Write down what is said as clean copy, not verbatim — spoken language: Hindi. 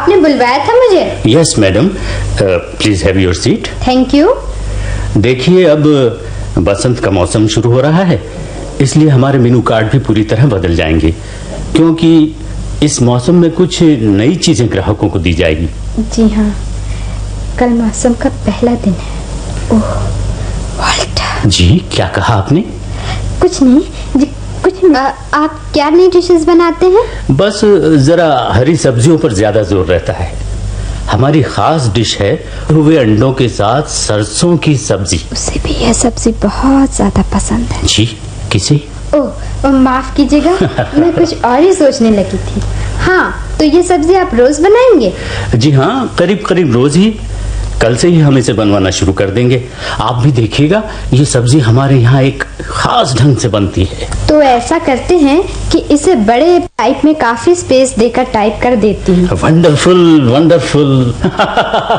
आपने बुलवाया था मुझे? Yes madam, please have your seat. Thank you. देखिए, अब बसंत का मौसम शुरू हो रहा है, इसलिए हमारे मेनू कार्ड भी पूरी तरह बदल जाएंगे, क्योंकि इस मौसम में कुछ नई चीजें ग्राहकों को दी जाएगी। जी हाँ, कल मौसम का पहला दिन है। ओह वॉल्टर। जी, क्या कहा आपने? कुछ नहीं जी, कुछ नहीं। आप क्या नई डिशेस बनाते हैं? बस जरा हरी सब्जियों पर ज्यादा जोर रहता है। हमारी खास डिश है हुए अंडों के साथ सरसों की सब्जी। उसे भी यह सब्जी बहुत ज्यादा पसंद है। जी, किसे? ओह माफ कीजिएगा, मैं कुछ और ही सोचने लगी थी। हाँ, तो ये सब्जी आप रोज बनाएंगे? जी हाँ, करीब करीब रोज ही। कल से ही हम इसे बनवाना शुरू कर देंगे। आप भी देखिएगा, ये सब्जी हमारे यहाँ एक खास ढंग से बनती है। तो ऐसा करते हैं कि इसे बड़े पाइप में काफी स्पेस देकर टाइप कर देती हूँ। Wonderful wonderful.